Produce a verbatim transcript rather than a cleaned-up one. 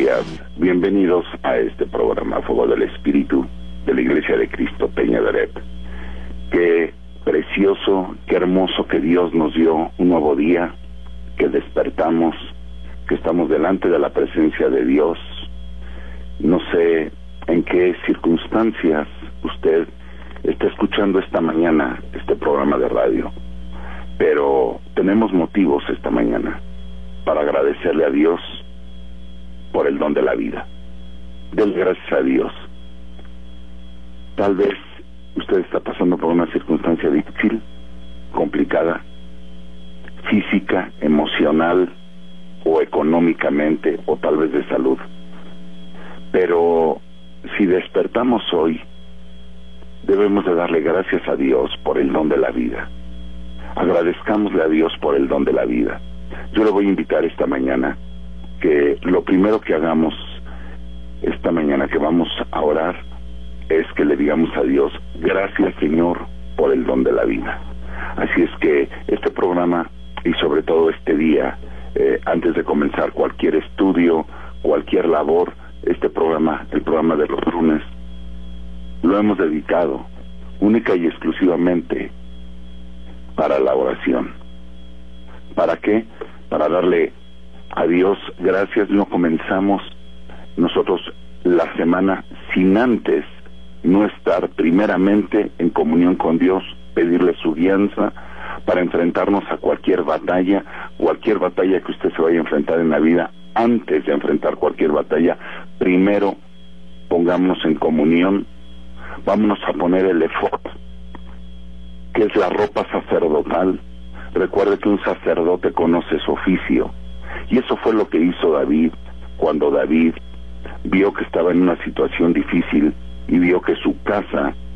días, bienvenidos a este programa Fuego del Espíritu de la Iglesia de Cristo Peña de Aret. Qué precioso, qué hermoso que Dios nos dio un nuevo día, que despertamos, que estamos delante de la presencia de Dios. No sé en qué circunstancias usted está escuchando esta mañana este programa de radio, pero tenemos motivos esta mañana para agradecerle a Dios por el don de la vida. Denle gracias a Dios. Tal vez usted está pasando por una circunstancia difícil, complicada, física, emocional o económicamente, o tal vez de salud. Pero si despertamos hoy, debemos de darle gracias a Dios por el don de la vida. Agradezcámosle a Dios por el don de la vida. Yo le voy a invitar esta mañana que lo primero que hagamos esta mañana que vamos a orar es que le digamos a Dios, gracias Señor por el don de la vida. Así es que este programa y sobre todo este día, eh, antes de comenzar cualquier estudio, cualquier labor, este programa, el programa de los lunes, lo hemos dedicado única y exclusivamente para la oración. ¿Para qué? Para darle a Dios gracias. No comenzamos nosotros la semana sin antes no estar primeramente en comunión con Dios, pedirle su guianza para enfrentarnos a cualquier batalla, cualquier batalla que usted se vaya a enfrentar en la vida. Antes de enfrentar cualquier batalla, primero pongámonos en comunión, vámonos a poner el efod, que es la ropa sacerdotal. Recuerde que un sacerdote conoce su oficio, y eso fue lo que hizo David cuando David vio que estaba en una situación difícil y vio que su casa